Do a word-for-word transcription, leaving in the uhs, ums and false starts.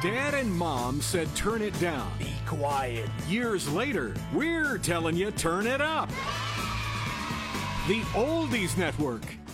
Dad and Mom said turn it down. Be quiet. Years later, we're telling you turn it up. The Oldies Network.